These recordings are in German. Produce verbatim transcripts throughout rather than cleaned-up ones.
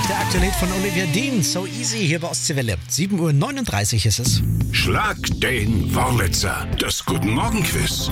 der aktuelle Hit von Olivia Dean, So Easy, hier bei Ostseewelle. sieben Uhr neununddreißig ist es. Schlag den Wurlitzer, das Guten Morgen Quiz.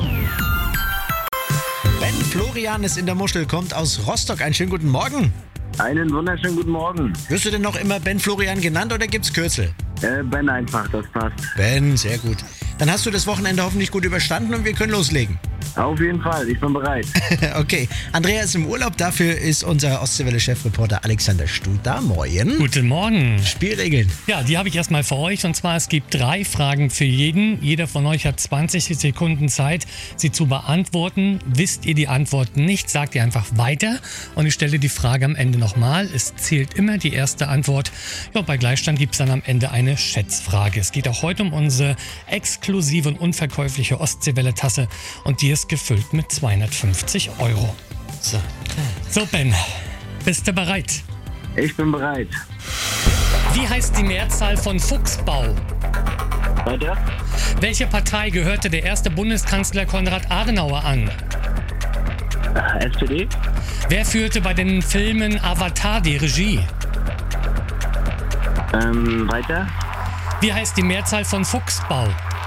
Ben Florian ist in der Muschel, kommt aus Rostock. Einen schönen guten Morgen. Einen wunderschönen guten Morgen. Wirst du denn noch immer Ben Florian genannt oder gibt's Kürzel? Äh, Ben einfach, das passt. Ben, sehr gut. Dann hast du das Wochenende hoffentlich gut überstanden und wir können loslegen. Auf jeden Fall, ich bin bereit. Okay, Andrea ist im Urlaub, dafür ist unser Ostseewelle-Chefreporter Alexander Stuth da. Moin. Guten Morgen. Spielregeln. Ja, die habe ich erstmal für euch. Und zwar, es gibt drei Fragen für jeden. Jeder von euch hat zwanzig Sekunden Zeit, sie zu beantworten. Wisst ihr die Antwort nicht, sagt ihr einfach weiter. Und ich stelle die Frage am Ende nochmal. Es zählt immer die erste Antwort. Ja, bei Gleichstand gibt es dann am Ende eine Schätzfrage. Es geht auch heute um unsere exklusive und unverkäufliche Ostseewelle-Tasse. Und die ist gefüllt mit zweihundertfünfzig Euro. So. So, Ben, bist du bereit? Ich bin bereit. Wie heißt die Mehrzahl von Fuchsbau? Weiter? Welche Partei gehörte der erste Bundeskanzler Konrad Adenauer an? Äh, S P D? Wer führte bei den Filmen Avatar die Regie? Ähm, weiter? Wie heißt die Mehrzahl von Fuchsbau?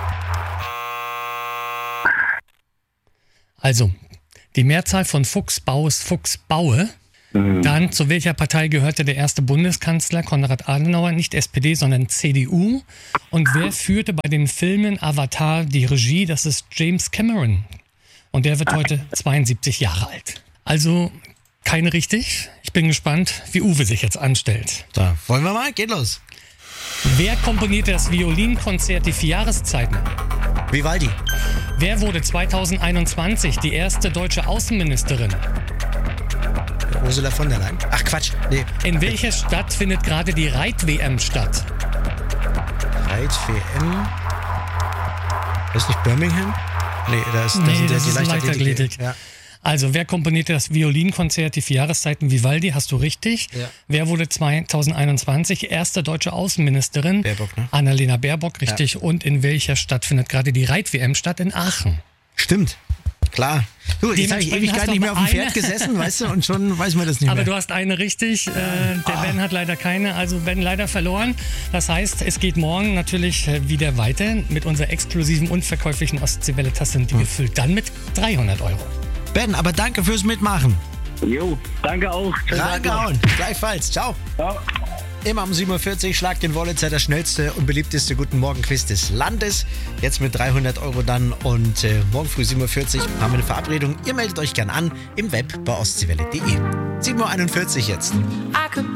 Also, die Mehrzahl von Fuchsbau ist Fuchsbaue. Mhm. Dann, zu welcher Partei gehörte der erste Bundeskanzler Konrad Adenauer? Nicht S P D, sondern C D U. Und wer führte bei den Filmen Avatar die Regie? Das ist James Cameron. Und der wird heute zweiundsiebzig Jahre alt. Also, keine richtig. Ich bin gespannt, wie Uwe sich jetzt anstellt. So, wollen wir mal? Geht los. Wer komponierte das Violinkonzert Die vier Jahreszeiten? Vivaldi. Wer wurde zweitausendeinundzwanzig die erste deutsche Außenministerin? Ursula von der Leyen. Ach Quatsch, nee. In welcher Stadt findet gerade die Reit-W M statt? Reit-W M. Ist nicht Birmingham? Nee, da ist, da Nee, sind ja das die ist Leichtathletik. Leichtathletik. Ja. Also, wer komponierte das Violinkonzert Die vier Jahreszeiten? Vivaldi, hast du richtig. Ja. Wer wurde zweitausendeinundzwanzig erste deutsche Außenministerin? Baerbock, ne? Annalena Baerbock, richtig. Ja. Und in welcher Stadt findet gerade die Reit-W M statt? In Aachen. Stimmt. Klar. Du, jetzt habe ich Dementsprechend Ewigkeit hast nicht du mehr auf dem aber Pferd eine- gesessen, weißt du, und schon weiß man das nicht Aber mehr. du hast eine richtig, äh, der Ben hat leider keine, also Ben leider verloren. Das heißt, es geht morgen natürlich äh, wieder weiter mit unserer exklusiven und verkäuflichen Ostseewelle-Tasse, die gefüllt dann mit dreihundert Euro. Ben, aber danke fürs Mitmachen. Jo, danke auch. Schönen Tag noch. Reingehauen. Gleichfalls. Ciao. Ciao. Immer um sieben Uhr vierzig schlag den Wurlitzer, das schnellste und beliebteste Guten Morgen Quiz des Landes. Jetzt mit dreihundert Euro dann und äh, morgen früh sieben Uhr vierzig haben wir eine Verabredung. Ihr meldet euch gern an im Web bei ostseewelle punkt de. sieben Uhr einundvierzig jetzt.